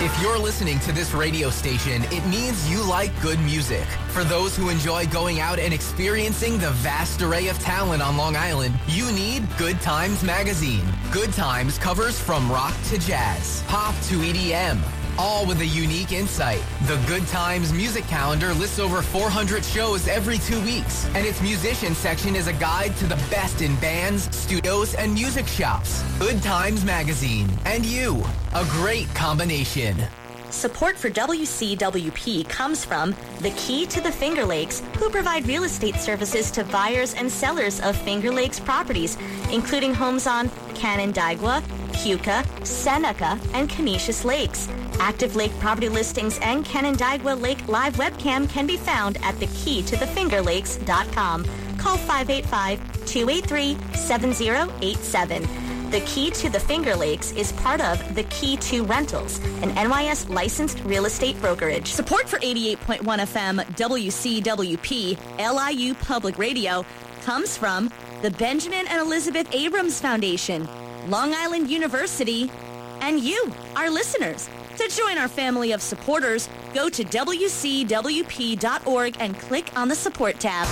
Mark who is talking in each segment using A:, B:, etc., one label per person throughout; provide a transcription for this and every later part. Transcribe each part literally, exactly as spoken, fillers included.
A: If you're listening to this radio station, it means you like good music. For those who enjoy going out and experiencing the vast array of talent on Long Island, you need Good Times Magazine. Good Times covers from rock to jazz, pop to E D M, all with a unique insight. The Good Times music calendar lists over four hundred shows every two weeks, and its musician section is a guide to the best in bands, studios, and music shops. Good Times Magazine and you, a great combination.
B: Support for W C W P comes from The Key to the Finger Lakes, who provide real estate services to buyers and sellers of Finger Lakes properties, including homes on Canandaigua, Keuka, Seneca, and Canisius Lakes. Active lake property listings and Canandaigua Lake live webcam can be found at the key to the finger lakes dot com. Call five eight five, two eight three, seven zero eight seven. The Key to the Finger Lakes is part of The Key to Rentals, an N Y S licensed real estate brokerage.
C: Support for eighty-eight point one F M W C W P L I U Public Radio comes from the Benjamin and Elizabeth Abrams Foundation, Long Island University, and you, our listeners. To join our family of supporters, go to W C W P dot org and click on the support tab.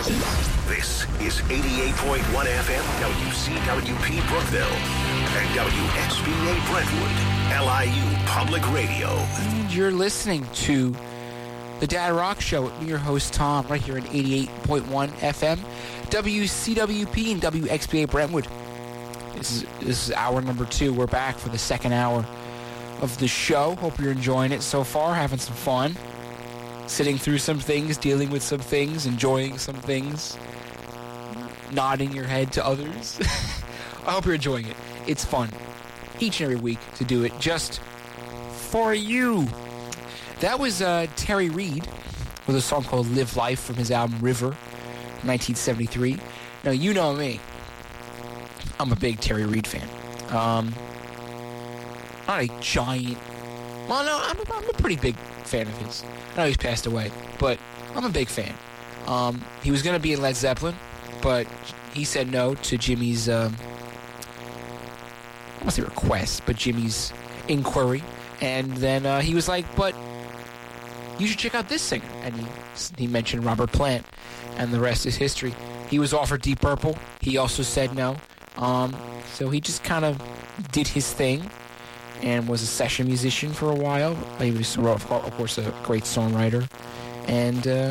D: This is eighty-eight point one F M W C W P Brookville and W X B A Brentwood, L I U Public Radio.
E: And you're listening to The Dad Rock Show with me, your host, Tom, right here at eighty-eight point one F M, W C W P and W X B A Brentwood. This is, this is hour number two. We're back for the second hour of the show. Hope you're enjoying it so far, having some fun, sitting through some things, dealing with some things, enjoying some things, nodding your head to others. I hope you're enjoying it. It's fun each and every week to do it just for you. That was uh, Terry Reid with a song called Live Life from his album River, nineteen seventy-three. Now, you know me. I'm a big Terry Reid fan. Um... Not a giant... Well, no, I'm a, I'm a pretty big fan of his. I know he's passed away, but I'm a big fan. Um, he was going to be in Led Zeppelin, but he said no to Jimmy's... Um, I won't say request, but Jimmy's inquiry. And then uh, he was like, but you should check out this singer. And he, he mentioned Robert Plant, and the rest is history. He was offered Deep Purple. He also said no. Um, so he just kind of did his thing and was a session musician for a while. He was, of course, a great songwriter, and uh,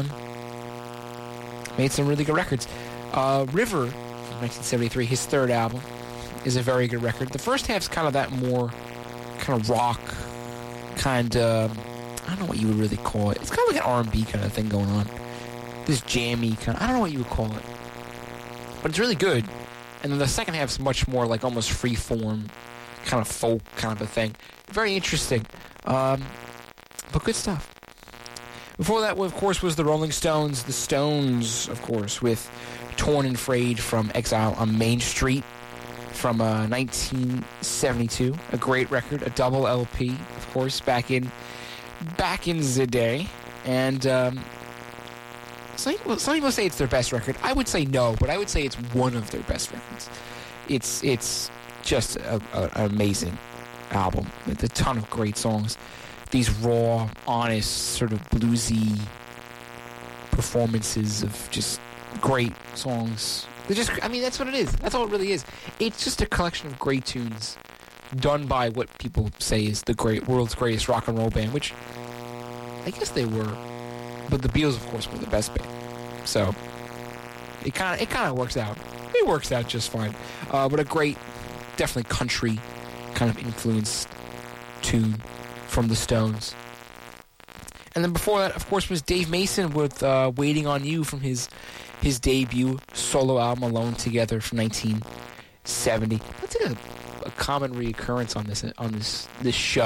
E: made some really good records. Uh, River, from nineteen seventy-three, his third album, is a very good record. The first half's kind of that more kind of rock, kind of, I don't know what you would really call it. It's kind of like an R and B kind of thing going on. This jammy kind of, I don't know what you would call it. But it's really good. And then the second half's much more like almost free-form, kind of folk kind of a thing. Very interesting. Um, but good stuff. Before that, of course, was the Rolling Stones. The Stones, of course, with Torn and Frayed from Exile on Main Street from uh, nineteen seventy-two. A great record, a double L P, of course, back in back in the day. And um, some, people, some people say it's their best record. I would say no, but I would say it's one of their best records. It's it's just a, a, an amazing album with a ton of great songs. These raw, honest, sort of bluesy performances of just great songs. They're just, I mean, that's what it is. That's all it really is. It's just a collection of great tunes done by what people say is the great world's greatest rock and roll band, which I guess they were. But the Beatles, of course, were the best band. So it kind of it kind of works out. It works out just fine. Uh, but a great, definitely country kind of influenced tune from the Stones. And then before that, of course, was Dave Mason with uh, Waiting on You from his his debut solo album Alone Together from nineteen seventy. That's like a, a common reoccurrence on this on this this show.